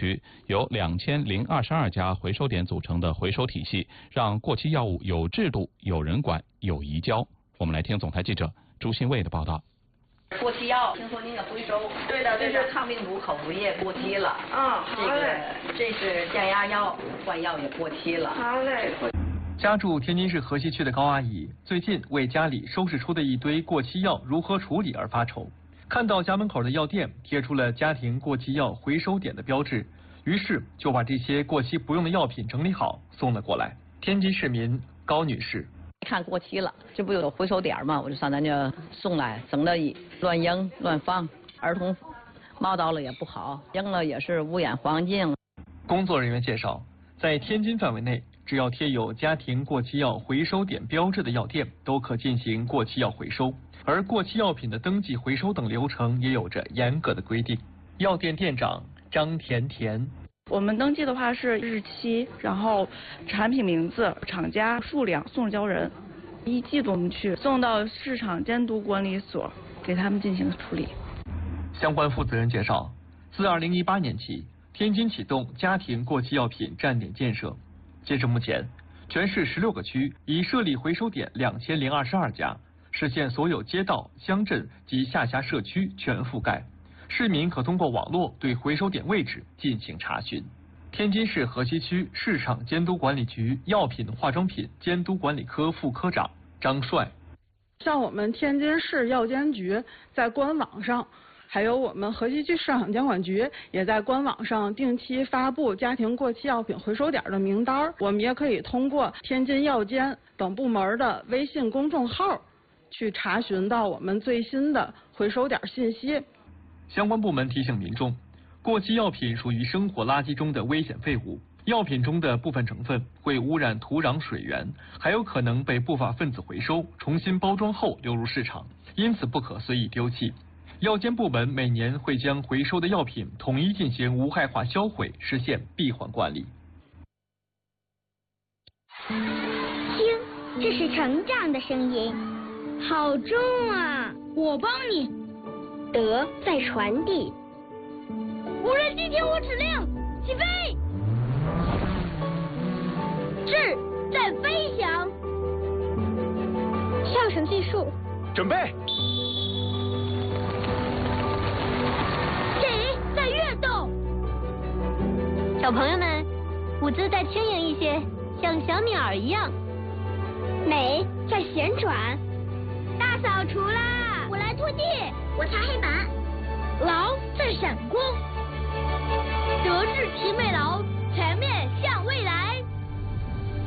区，由2022家回收点组成的回收体系，让过期药物有制度、有人管、有移交。我们来听总台记者朱新卫的报道。 过期药，听说您也回收？ 对的， 这是抗病毒口服液过期了。 好嘞。 这是降压药，换药也过期了。 好嘞。 家住天津市河西区的高阿姨，最近为家里收拾出的一堆过期药如何处理而发愁。看到家门口的药店贴出了家庭过期药回收点的标志，于是就把这些过期不用的药品整理好送了过来。天津市民高女士。 看过期了，这不有回收点吗？我就上咱这送来，省得乱扔乱放，儿童冒到了也不好，扔了也是污染环境。 工作人员介绍，在天津范围内，只要贴有家庭过期药回收点标志的药店，都可进行过期药回收。而过期药品的登记、回收等流程也有着严格的规定。药店店长张甜甜。 我们登记的话是日期，然后产品名字、厂家、数量、送交人，一季度我们去送到市场监督管理所，给他们进行处理。 相关负责人介绍，自2018年起，天津启动家庭过期药品站点建设。截至目前，全市16个区已设立回收点2022家，实现所有街道、乡镇及下辖社区全覆盖。市民可通过网络对回收点位置进行查询。天津市河西区市场监督管理局药品化妆品监督管理科副科长张帅。 像我们天津市药监局在官网上，还有我们河西区市场监管局也在官网上定期发布家庭过期药品回收点的名单。我们也可以通过天津药监等部门的微信公众号去查询到我们最新的回收点信息。 相关部门提醒民众，过期药品属于生活垃圾中的危险废物，药品中的部分成分会污染土壤水源，还有可能被不法分子回收，重新包装后流入市场，因此不可随意丢弃。药监部门每年会将回收的药品统一进行无害化销毁，实现闭环管理。 听，这是成长的声音，好重啊！我帮你。德在传递。无人机听我指令，起飞。智在飞翔。上升技术。 准备。 水在跃动。小朋友们，舞姿再轻盈一些，像小鸟一样。美在旋转。大扫除啦！我来拖地。我擦黑板，劳在闪光，德智体美劳